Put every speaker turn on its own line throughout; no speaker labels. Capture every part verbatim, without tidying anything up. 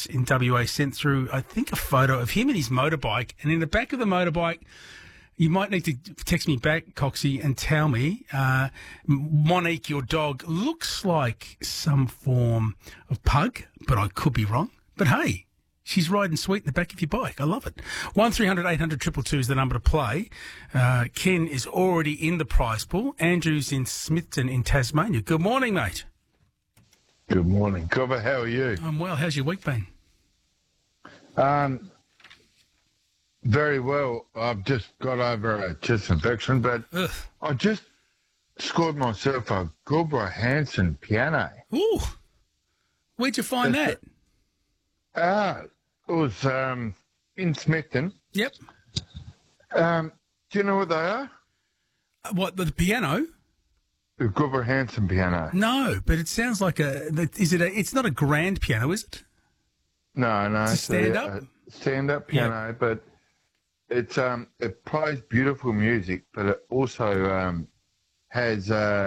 Chris in W A sent through, I think, a photo of him and his motorbike. And in the back of the motorbike, you might need to text me back, Coxie, and tell me, uh, Monique, your dog, looks like some form of pug, but I could be wrong. But hey, she's riding sweet in the back of your bike. I love it. one three hundred eight hundred two two two is the number to play. Uh, Ken is already in the prize pool. Andrew's in Smithton in Tasmania. Good morning, mate.
Good morning. Cover, how are you?
I'm well. How's your week been?
Um, very well. I've just got over a chest infection, but
Ugh.
I just scored myself a Gilbert Hansen piano.
Ooh. Where'd you find
That's
that?
Ah, it was um, in Smithton.
Yep.
Um, do you know what they are?
Uh, What, the piano?
The Gilbert Hansen piano.
No, but it sounds like a. Is it a? It's not a grand piano, is it?
No, no.
It's a stand-up?
a stand-up piano, but it's um, it plays beautiful music, but it also um, has uh,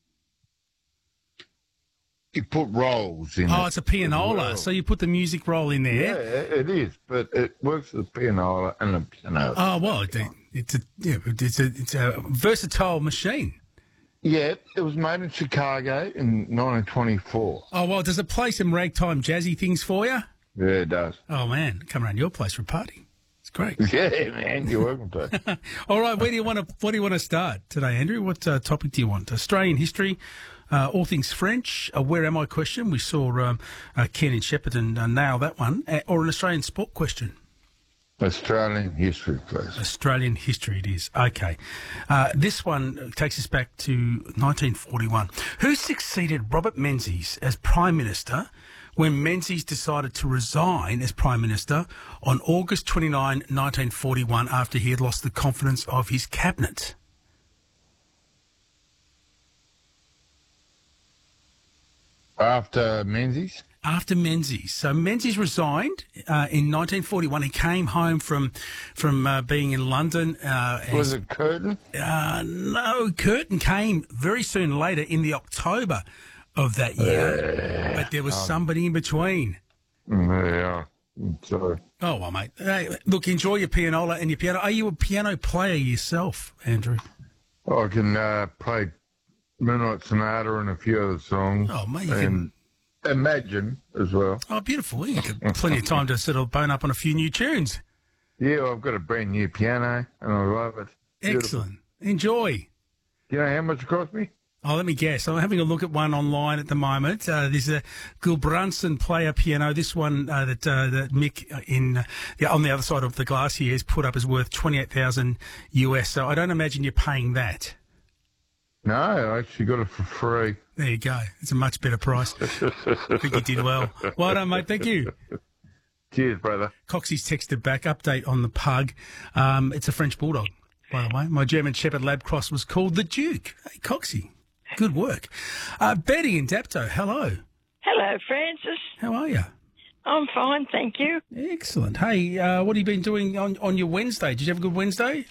you put rolls in it.
Oh, it's a pianola.
well.
So you put the music roll in
Yeah,
there.
it is, but it works with the pianola and the piano.
Oh well, it, it's a yeah, it's a it's a versatile machine.
Yeah, it was made in Chicago in nineteen twenty-four.
Oh well, does it play some ragtime jazzy things for you?
Yeah, it does.
Oh man, come around your place for a party. It's great.
Yeah, man, you're welcome to.
All right, where do you want to? What do you want to start today, Andrew? What uh, topic do you want? Australian history, uh, all things French. A where am I question? We saw um, uh, Ken in Shepparton uh, nail that one, uh, or an Australian sport question.
Australian history, please.
Australian history it is. Okay. Uh, this one takes us back to nineteen forty-one. Who succeeded Robert Menzies as Prime Minister when Menzies decided to resign as Prime Minister on August twenty-ninth, nineteen forty-one, after he had lost the confidence of his cabinet?
After Menzies?
After Menzies. So Menzies resigned uh, in nineteen forty-one. He came home from from uh, being in London. Uh,
Was
as-
it Curtin?
Uh, no, Curtin came very soon later in the October of that year, but there was somebody in between.
Yeah. So,
Oh, well, mate. Hey, look, enjoy your pianola and your piano. Are you a piano player yourself, Andrew?
I can uh, play Midnight Sonata and a few other songs.
Oh, mate, you
and Imagine as well.
Oh, beautiful. You got plenty of time to sort of bone up on a few new tunes.
Yeah, I've got a brand new piano and I love it. Beautiful.
Excellent. Enjoy.
Do you know how much it cost me?
Oh, let me guess. I'm having a look at one online at the moment. Uh, there's a Gulbranson player piano. This one uh, that uh, that Mick in uh, yeah, on the other side of the glass here has put up is worth twenty-eight thousand U S. So I don't imagine you're paying that.
No, I actually got it for free.
There you go. It's a much better price. I think you did well. Well done, mate. Thank you.
Cheers, brother.
Coxie's texted back. Update on the pug. Um, it's a French bulldog, by the way. My German Shepherd Lab Cross was called the Duke. Hey, Coxie. Good work. Uh, Betty in Dapto, hello.
Hello, Francis.
How are you?
I'm fine, thank you.
Excellent. Hey, uh, what have you been doing on, on your Wednesday? Did you have a good Wednesday?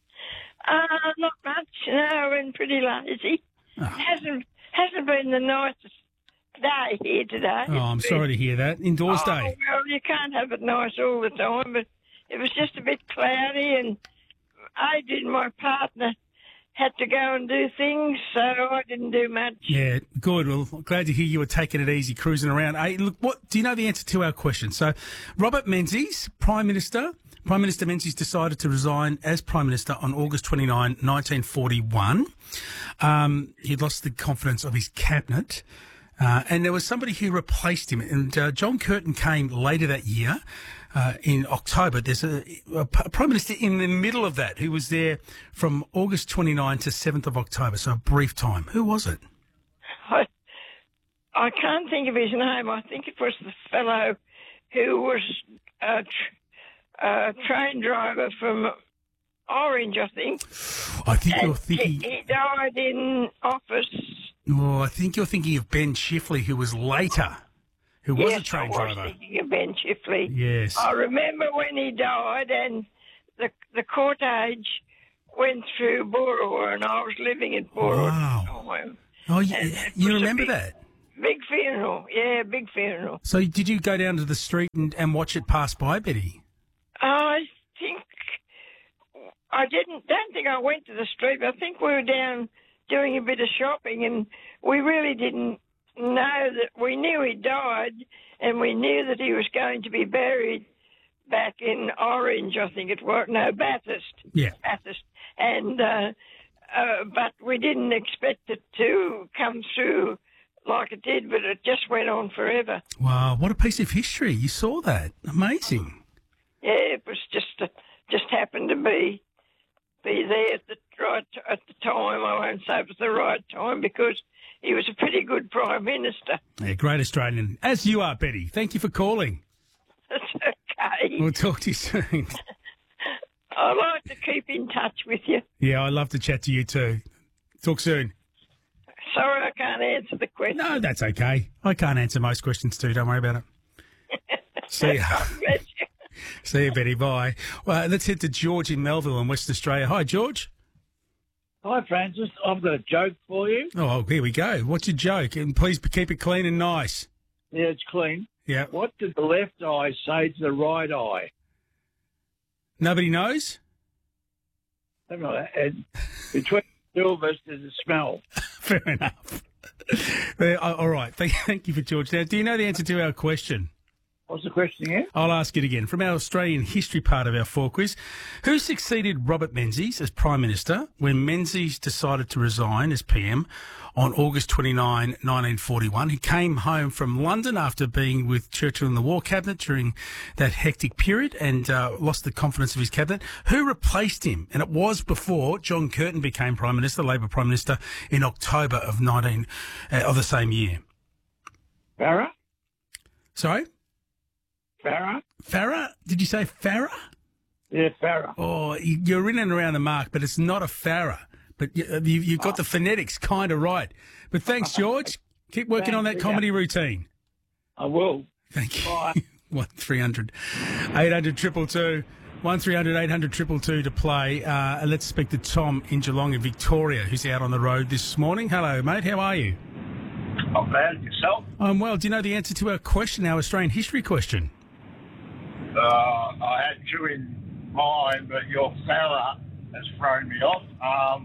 Uh, not much. No, I've been pretty lazy.
Oh.
Hasn't hasn't been the nicest day here today.
Oh, I'm sorry to hear that. Indoors
Oh,
day.
well, you can't have it nice all the time, but it was just a bit cloudy, and I did my partner had to go and do things, so I didn't do much.
Yeah, good. Well, glad to hear you were taking it easy, cruising around. Hey, look, what do you know the answer to our question? So, Robert Menzies, Prime Minister, Prime Minister Menzies decided to resign as Prime Minister on August twenty-ninth, nineteen forty-one. Um, he'd lost the confidence of his cabinet. Uh, and there was somebody who replaced him. And uh, John Curtin came later that year uh, in October. There's a, a Prime Minister in the middle of that who was there from August twenty-ninth to seventh of October, so a brief time. Who was it?
I, I can't think of his name. I think it was the fellow who was a, tr- a train driver from Orange, I think.
I think
And
you're thinking.
He, he died in office.
Oh, I think you're thinking of Ben Chifley, who was later, who was
yes,
a train
I was
driver.
thinking of Ben Chifley.
Yes.
I remember when he died, and the the cortege went through Boorowa, and I was living at Boorowa
Wow.
at the time.
Oh, you,
And it
you
was a
remember
big-
that?
big funeral. Yeah, big funeral.
So did you go down to the street and, and watch it pass by, Betty?
I think I didn't. Don't think I went to the street. But I think we were down doing a bit of shopping, and we really didn't know that. We knew he died, and we knew that he was going to be buried back in Orange, I think it was. No, Bathurst.
Yeah.
Bathurst. And, uh, uh, but we didn't expect it to come through like it did, but it just went on forever.
Wow, what a piece of history. You saw that. Amazing.
Yeah, it was just, uh, just happened to be, be there at the right, at the time. I won't say it was the right time because he was a pretty good Prime Minister.
Yeah, great Australian. As you are, Betty. Thank you for calling.
That's okay.
We'll talk to you soon.
I like to keep in touch with you.
Yeah, I'd love to chat to you too. Talk soon.
Sorry I can't answer the question.
No, that's okay. I can't answer most questions too. Don't worry about it. See ya.
Bless you.
See you, Betty. Bye. Well, let's head to George in Melville in West Australia. Hi, George.
Hi, Francis. I've got a joke for you.
Oh, here we go. What's your joke? And please keep it clean and nice.
Yeah, it's clean.
Yeah.
What did the left eye say to the right eye?
Nobody knows?
I don't know. And between the two of us, there's a smell.
Fair enough. Uh, all right. Thank, thank you for George. Now, do you know the answer to our question?
What's the question here?
I'll ask it again. From our Australian history part of our four quiz, who succeeded Robert Menzies as Prime Minister when Menzies decided to resign as P M on August twenty-ninth, nineteen forty-one? He came home from London after being with Churchill in the War Cabinet during that hectic period and uh, lost the confidence of his cabinet. Who replaced him? And it was before John Curtin became Prime Minister, Labor Prime Minister, in October of nineteen uh, of the same year.
Farah?
Sorry?
Farah?
Farah? Did you say Farah?
Yeah, Farah.
Oh, you- you're in and around the mark, but it's not a Farah. But you, you, you've got the phonetics kind of right. But thanks, George. Keep working on that
Thanks,
comedy
yeah.
routine.
I will.
Thank you.
Bye.
one three hundred eight hundred two two two. one three hundred eight hundred two two two to play. Uh, and let's speak to Tom in Geelong in Victoria, who's out on the road this morning. Hello, mate. How are you?
Not bad. Yourself?
I'm well. Do you know the answer to our question, our Australian history question?
Uh, I had two in mind, but your Farah has thrown me off. Um,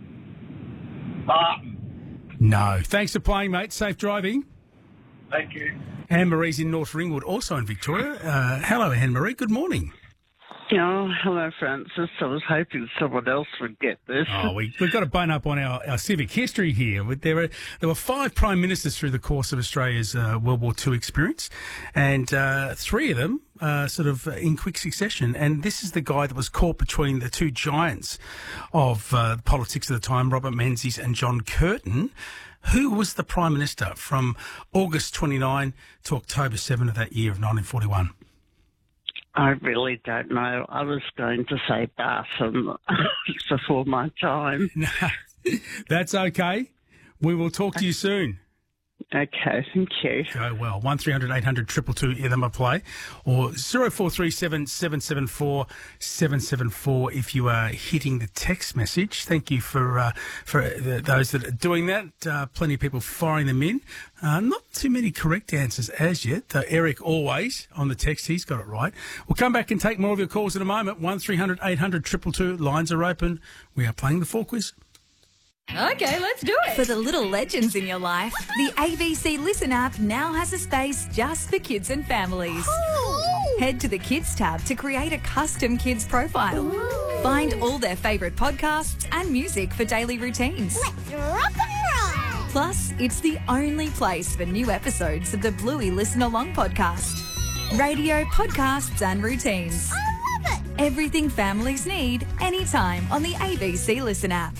Martin.
No. Thanks for playing, mate. Safe driving.
Thank you.
Anne-Marie's in North Ringwood, also in Victoria. Uh, hello, Anne-Marie. Good morning.
Oh, hello, Francis. I was hoping someone else would get this.
Oh, we, we've got to bone up on our, our civic history here. There were there were five prime ministers through the course of Australia's uh, World War Two experience, and uh, three of them uh, sort of in quick succession. And this is the guy that was caught between the two giants of uh, politics at the time, Robert Menzies and John Curtin. Who was the Prime Minister from August twenty-ninth to October seventh of that year of nineteen forty-one?
I really don't know. I was going to say Barton before my time.
No, that's okay. We will talk to you soon.
Okay, thank you.
Go well. one three hundred eight hundred two two two, hear them play. Or zero four three seven seven seven four seven seven four if you are hitting the text message. Thank you for uh, for uh, those that are doing that. Uh, plenty of people firing them in. Uh, not too many correct answers as yet. Uh, Eric always on the text, he's got it right. We'll come back and take more of your calls in a moment. one three hundred eight hundred two two two, lines are open. We are playing the four quiz.
Okay, let's do it. For the little legends in your life, the A B C Listen app now has a space just for kids and families.
Ooh.
Head to the Kids tab to create a custom kids profile.
Ooh.
Find all their favourite podcasts and music for daily routines.
Let's rock and roll.
Plus, it's the only place for new episodes of the Bluey Listen Along podcast. Radio, podcasts and routines.
I love it.
Everything families need, anytime on the A B C Listen app.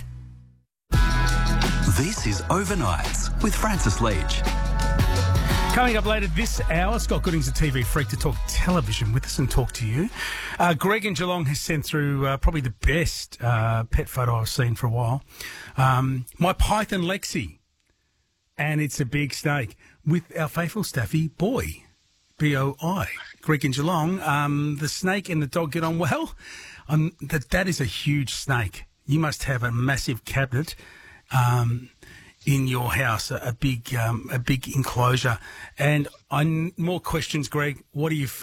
This is Overnights with Francis Leach.
Coming up later this hour, Scott Gooding's a T V freak to talk television with us and talk to you. Uh, Greg in Geelong has sent through uh, probably the best uh, pet photo I've seen for a while. Um, my python Lexi, and it's a big snake with our faithful staffy Boy, B O I. Greg in Geelong, um, the snake and the dog get on well. Um, that that is a huge snake. You must have a massive cabinet. Um, in your house, a, a big um, a big enclosure. And I more questions, Greg. What do you feel?